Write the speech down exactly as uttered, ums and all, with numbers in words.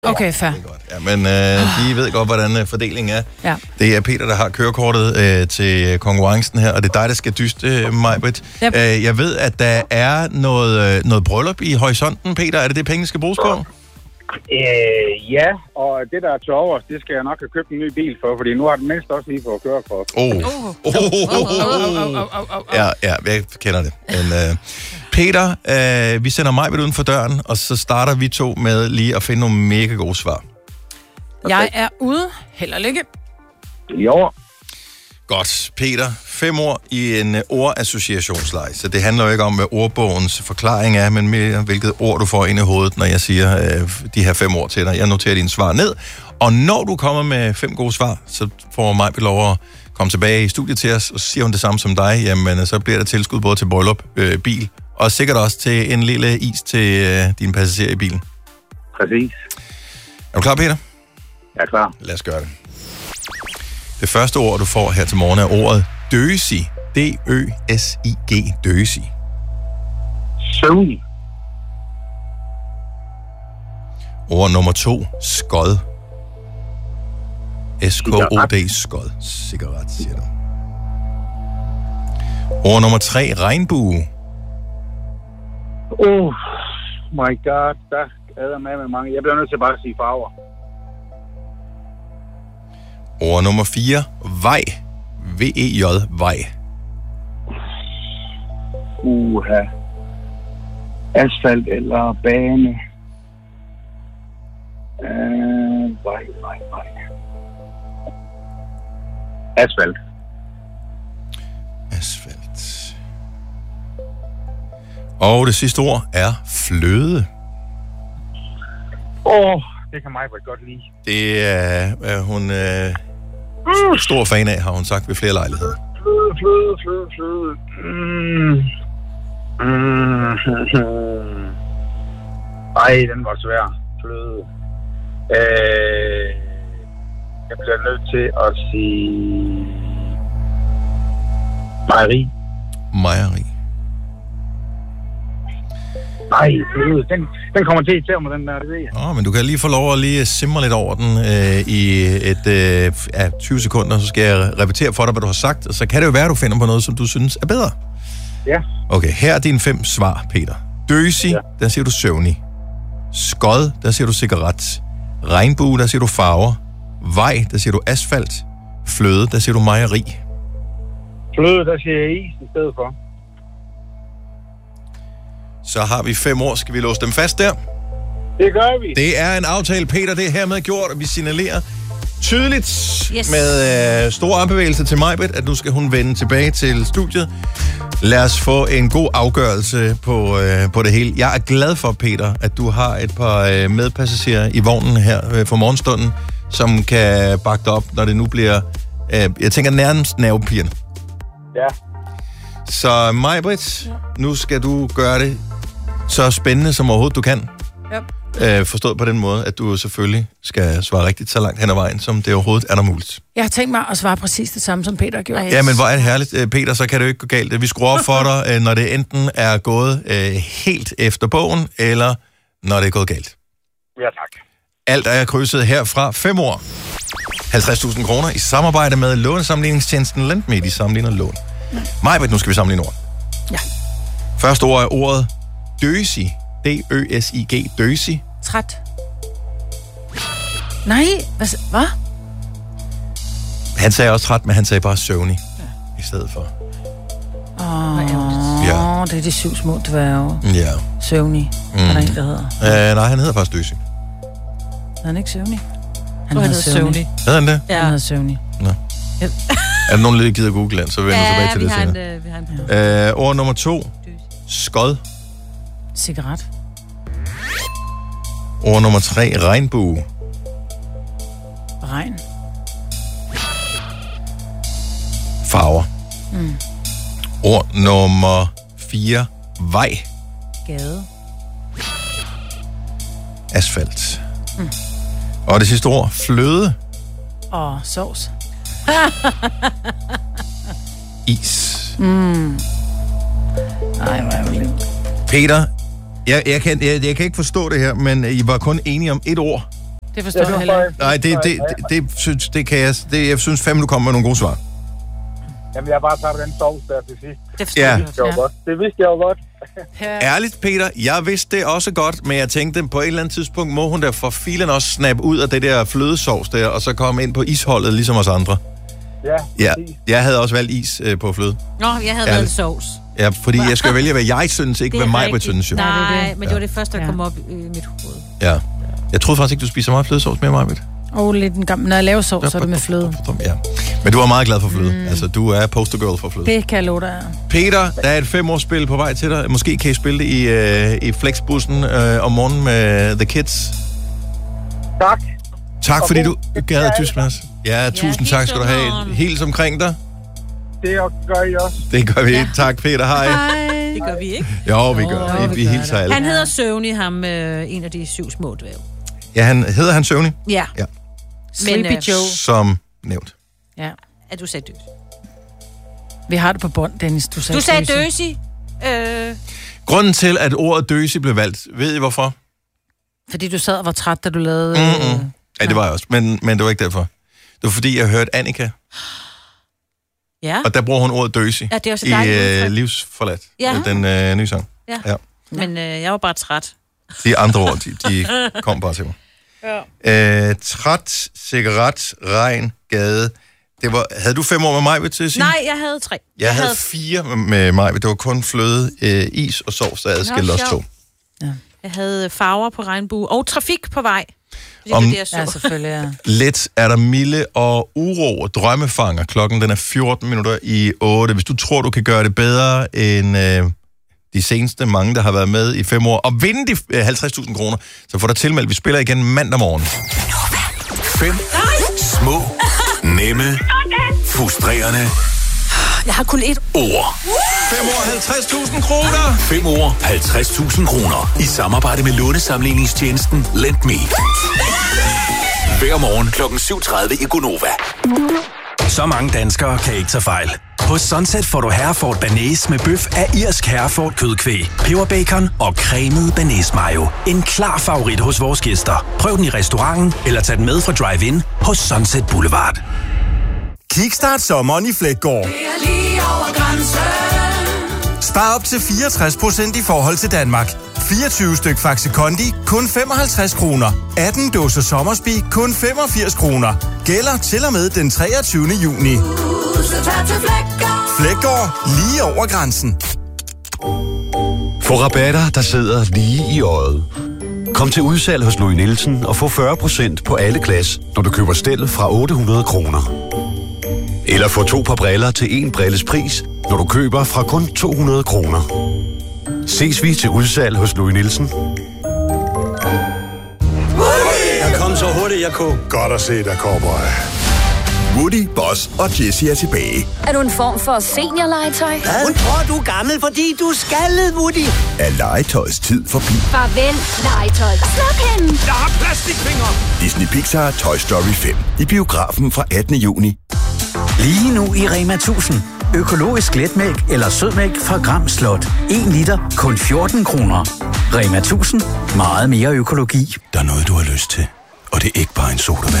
Okay, fair. Det er godt. Ja, men øh, de ved godt, hvordan øh, fordelingen er. Ja. Det er Peter, der har kørekortet øh, til konkurrencen her, og det er dig, der skal dyste, øh, Majbrit. Yep. Øh, jeg ved, at der er noget, øh, noget bryllup i horisonten, Peter. Er det det, pengene skal bruges på? Øh, ja, og det der er til overs, det skal jeg nok have købt en ny bil for, fordi nu har den mindst også lige fået kørekort. Åh. Ja, ja, jeg kender det. Men, øh, Peter, øh, vi sender Majbrit uden for døren, og så starter vi to med lige at finde nogle mega gode svar. Jeg er ude. Held og lykke. Jo. Godt. Peter, fem ord i en uh, ordassociationsleje. Så det handler jo ikke om, hvad ordbogens forklaring er, men mere, hvilket ord du får ind i hovedet, når jeg siger uh, de her fem ord til dig. Jeg noterer dine svar ned. Og når du kommer med fem gode svar, så får mig lov at komme tilbage i studiet til os, og så siger hun det samme som dig. Jamen, så bliver der tilskud både til bryllup, øh, bil, og sikkert også til en lille is til øh, dine passagerer i bilen. Præcis. Er du klar, Peter? Jeg er klar. Lad os gøre det. Det første ord, du får her til morgen, er ordet døsi. D Ø S I G. Døsi. Søvnig. Ord nummer to. Skod. S K O D. Skod. Cigaret, siger du. Ord nummer tre. Regnbue. Oh my god, der er der med med mange. Jeg bliver nødt til bare at sige farver. Ord nummer fire. Vej. V E J. Vej. Uha. Asfalt eller bane. Uh, vej, vej, vej. Asfalt. Asfalt. Og det sidste ord er fløde. Åh, oh, det kan mig godt lide. Det er, er hun øh, stor fan af, har hun sagt ved flere lejligheder. Fløde, fløde, fløde, fløde. Mm. Mm. Ej, den var svær. Fløde. Øh, jeg bliver nødt til at sige mejeri. Mejeri. Nej, fløde. Den, den kommer til at irritere mig, den der, det ved jeg. Åh, men du kan lige få lov at lige simre lidt over den øh, i et øh, ja, tyve sekunder, så skal jeg repetere for dig, hvad du har sagt, og så kan det jo være, at du finder på noget, som du synes er bedre. Ja. Okay, her er dine fem svar, Peter. Døsi, ja. Der siger du søvnig. Skod, der siger du cigaret. Regnbue, der siger du farver. Vej, der siger du asfalt. Fløde, der siger du mejeri. Fløde, der siger jeg is i stedet for. Så har vi fem ord. Skal vi låse dem fast der? Det gør vi. Det er en aftale, Peter. Det er hermed gjort, og vi signalerer tydeligt Yes. med øh, store armbevægelser til Majbrit, at nu skal hun vende tilbage til studiet. Lad os få en god afgørelse på, øh, på det hele. Jeg er glad for, Peter, at du har et par øh, medpassagerer i vognen her øh, for morgenstunden, som kan bakke dig op, når det nu bliver, øh, jeg tænker nærmest nervepirrende. Ja. Så Majbrit, ja. Nu skal du gøre det så spændende som overhovedet du kan. Ja. Øh, forstået på den måde, at du selvfølgelig skal svare rigtigt så langt hen ad vejen, som det overhovedet er der muligt. Jeg har tænkt mig at svare præcis det samme, som Peter har gjort. Ja, men hvor er det herligt, Peter, så kan det jo ikke gå galt. Vi skruer op for dig, når det enten er gået øh, helt efter bogen, eller når det er gået galt. Ja, tak. Alt er krydset herfra. Fem år. halvtreds tusind kroner i samarbejde med lånesamligningstjenesten Lendme. De sammenligner lån. Ja. Majbrit, nu skal vi sammenligne ord. Ja. Første ord er ordet døsi. D Ø S I G. Døsi. Træt. Nej, hvad? Hvad? Han sagde også træt, men han sagde bare søvnig ja. I stedet for. Åh, oh, ja. Det er de syv små dværge. Ja. Søvnig. Mm. Er der en, der hedder? Uh, nej, han hedder faktisk Døsi. Er han ikke søvnig? Han hedder søvnig. Hedder han det? Ja. Han hedder søvnig. Nå. Er der nogen, der gider google den, så vender ja, tilbage til det senere. Ja, vi har en... Uh, ord nummer to. Skod. Cigaret. Ord nummer tre. Regnbue. Regn. Farver. Mm. Ord nummer fire. Vej. Gade. Asfalt. Mm. Og det sidste ord. Fløde. Og sovs. Is. Mm. Ej, hvor er det vildt. Peter, jeg, jeg, kan, jeg, jeg kan ikke forstå det her, men I var kun enige om et ord. Det forstår jeg heller ikke. Nej, det, det, det, det, synes, det kan jeg... Det, jeg synes fandme, du kommer med nogle gode svar. Jamen, jeg har bare taget den sovs der til sidst. Det forstår Ja. jeg Det vidste jeg jo godt. Det vidste jeg jo godt. Ærligt, Peter, jeg vidste det også godt, men jeg tænkte, på et eller andet tidspunkt må hun da for filen også snappe ud af det der flødesovs der, og så komme ind på isholdet, ligesom os andre. Ja, Ja, præcis. jeg havde også valgt is øh, på fløde. Nå, jeg havde Ærligt. været sovs. Ja, fordi jeg skal jo vælge, hvad jeg synes, ikke hvad mig synes jo. Nej, Nej, det er det. men det var det første, der Ja. kom op i mit hoved. Ja. Jeg troede faktisk ikke, du spiser meget flødesovs mere, Majbet. Og lidt en gammel. Når jeg laver sovs, så er det med fløde. Ja. Men du er meget glad for fløde. Mm. Altså, du er poster girl for fløde. Det kan jeg love dig. Peter, der er et femårsspil på vej til dig. Måske kan I spille det i, øh, i Flexbussen øh, om morgenen med The Kids. Tak. Tak, Og fordi god- du gad at tyske med os. Ja, tusind hils tak skal du have. om. Hils omkring dig. Det gør I også. Det gør vi. Ja. Tak, Peter. Hej. Det gør vi ikke. Jo, vi gør. Åh, Vi, vi vi gør hilser det. alle. Han hedder Søvnig, ham øh, en af de syv små dvæv. Ja, han hedder han Søvnig, Ja. Ja. Sleepy øh, Joe. som nævnt. Ja. Er du sagde døs? Vi har det på bånd, Dennis. Du sagde, Du sagde døse. døsi. Øh, Grunden til, at ordet døsi blev valgt, ved I hvorfor? Fordi du sad og var træt, da du lavede... Mm-mm. Øh, Ja, det var jeg også, men, men det var ikke derfor. Det var fordi, jeg hørte Annika, ja. og der bruger hun ordet døsi Ja, det er også i dejligt øh, udtryk. Livsforladt. Ja. Øh, Den øh, nye sang. Ja. Ja. Men øh, jeg var bare træt. De andre ord, de, de kom bare til mig. Ja. Øh, træt, cigaret, regn, gade. Det var, havde du fem år med mig, vil til at sige? Nej, jeg havde tre. Jeg, jeg havde, havde fire med mig. Det var kun fløde, øh, is og sovs, der adskilte os to. sjovt. Jeg havde farver på regnbue og trafik på vej. Det Om- var det, jeg så. ja, selvfølgelig. Ja. Let er der milde og uro og drømmefanger. Klokken den er fjorten minutter i otte. Hvis du tror, du kan gøre det bedre end øh, de seneste mange, der har været med i fem år, og vinde de øh, halvtreds tusind kroner, så får der tilmeldt. Vi spiller igen mandag morgen. Fem små, nemme, frustrerende Jeg har kun et. ord. fem år, halvtreds tusind kroner! Fem ord, halvtreds tusind kroner. I samarbejde med lånesamligningstjenesten Lend Me. Hver morgen klokken syv tredive i Gonova. Så mange danskere kan ikke tage fejl. Hos Sunset får du Hereford Bearnaise med bøf af irsk Hereford kødkvæg, peberbacon og cremet bearnaise mayo. En klar favorit hos vores gæster. Prøv den i restauranten eller tag den med fra drive-in hos Sunset Boulevard. Kickstart sommeren i Fleggaard. Spar op til fireogtres procent i forhold til Danmark. fireogtyve styk Faxi Kondi, kun femoghalvtreds kroner. atten dåser Sommersby, kun femogfirs kroner. Gælder til og med den treogtyvende juni. Fleggaard, lige over grænsen. Få rabatter, der sidder lige i øjet. Kom til udsalg hos Louis Nielsen og få fyrre procent på alle glas, når du køber stel fra otte hundrede kroner. Eller få to par briller til en brilles pris, når du køber fra kun to hundrede kroner. Ses vi til udsalg hos Louis Nielsen. Jeg kom så hurtigt, jeg kunne. Godt at se dig, cowboy. Woody, Boss og Jessie er tilbage. Er du en form for seniorlegetøj? Hun tror, du er gammel, fordi du er skaldet, Woody. Er legetøjs tid forbi? Farvel, legetøj. Sluk hende. Jeg har plastikfingre. Disney Pixar Toy Story fem. I biografen fra attende juni. Lige nu i Rema tusind. Økologisk letmælk eller sødmælk fra Gram Slot. en liter, kun fjorten kroner. Rema tusind. Meget mere økologi. Der er noget, du har lyst til. Og det er ikke bare en sodavand.